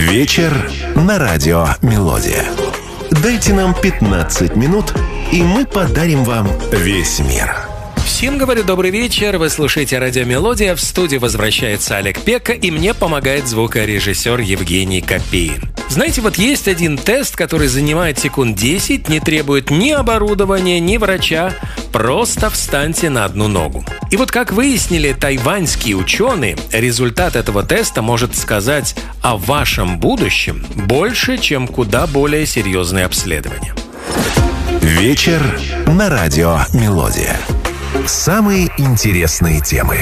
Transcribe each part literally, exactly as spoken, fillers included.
Вечер на радио «Мелодия». Дайте нам пятнадцать минут, и мы подарим вам весь мир. Всем говорю добрый вечер, вы слушаете радио «Мелодия», в студии возвращается Олег Пека, и мне помогает звукорежиссер Евгений Копеин. Знаете, вот есть один тест, который занимает секунд десять, не требует ни оборудования, ни врача, просто встаньте на одну ногу. И вот как выяснили тайваньские ученые, результат этого теста может сказать о вашем будущем больше, чем куда более серьезные обследования. Вечер на радио «Мелодия». Самые интересные темы.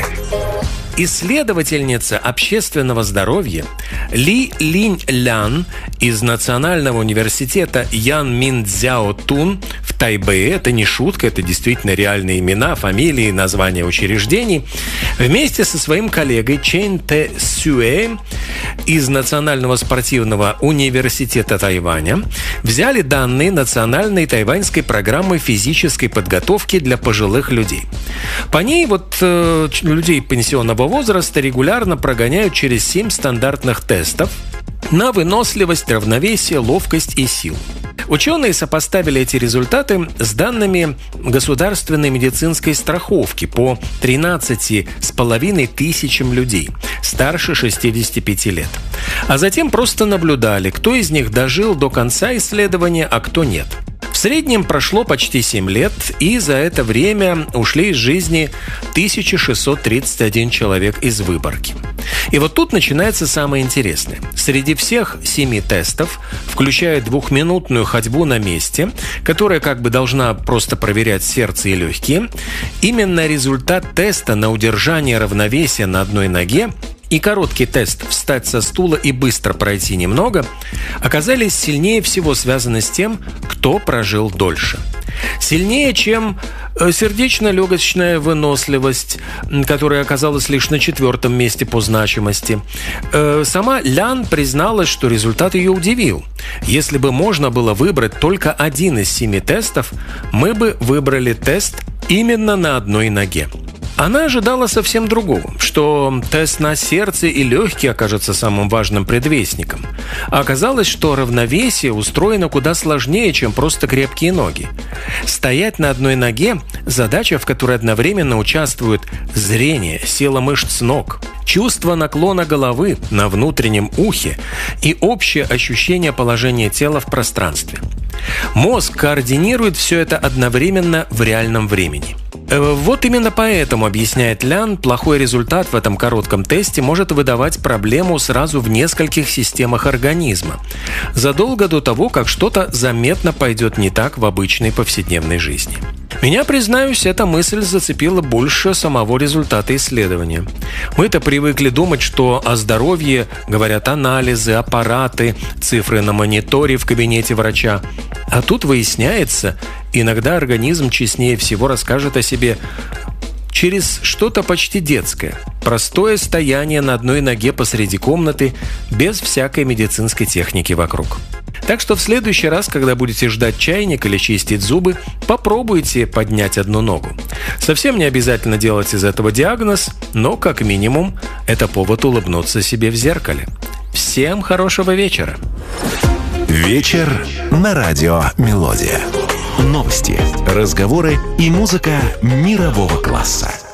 Исследовательница общественного здоровья Ли Линь Лян из Национального университета Ян Мин Цзяо Тун в Тайбэе, это не шутка, это действительно реальные имена, фамилии, названия учреждений, вместе со своим коллегой Чен Тэ Сюэ из Национального спортивного университета Тайваня взяли данные национальной тайваньской программы физической подготовки для пожилых людей. По ней вот э, людей пенсионного возраста регулярно прогоняют через семь стандартных тестов на выносливость, равновесие, ловкость и силу. Ученые сопоставили эти результаты с данными государственной медицинской страховки по тринадцати с половиной тысячам людей старше шестидесяти пяти лет. А затем просто наблюдали, кто из них дожил до конца исследования, а кто нет. В среднем прошло почти семь лет, и за это время ушли из жизни тысяча шестьсот тридцать один человек из выборки. И вот тут начинается самое интересное. Среди всех семи тестов, включая двухминутную ходьбу на месте, которая как бы должна просто проверять сердце и легкие, именно результат теста на удержание равновесия на одной ноге и короткий тест «Встать со стула и быстро пройти немного» оказались сильнее всего связаны с тем, кто прожил дольше. Сильнее, чем сердечно-легочная выносливость, которая оказалась лишь на четвертом месте по значимости. Сама Лян призналась, что результат ее удивил. Если бы можно было выбрать только один из семи тестов, мы бы выбрали тест именно на одной ноге. Она ожидала совсем другого, что тест на сердце и легкие окажется самым важным предвестником. А оказалось, что равновесие устроено куда сложнее, чем просто крепкие ноги. Стоять на одной ноге – задача, в которой одновременно участвуют зрение, сила мышц ног, чувство наклона головы на внутреннем ухе и общее ощущение положения тела в пространстве. Мозг координирует все это одновременно в реальном времени. Вот именно поэтому, объясняет Лян, плохой результат в этом коротком тесте может выдавать проблему сразу в нескольких системах организма, задолго до того, как что-то заметно пойдет не так в обычной повседневной жизни. Меня, признаюсь, эта мысль зацепила больше самого результата исследования. Мы-то привыкли думать, что о здоровье говорят анализы, аппараты, цифры на мониторе в кабинете врача. А тут выясняется, иногда организм честнее всего расскажет о себе через что-то почти детское. Простое стояние на одной ноге посреди комнаты, без всякой медицинской техники вокруг. Так что в следующий раз, когда будете ждать чайник или чистить зубы, попробуйте поднять одну ногу. Совсем не обязательно делать из этого диагноз, но, как минимум, это повод улыбнуться себе в зеркале. Всем хорошего вечера! Вечер на радио «Мелодия». Новости, разговоры и музыка мирового класса.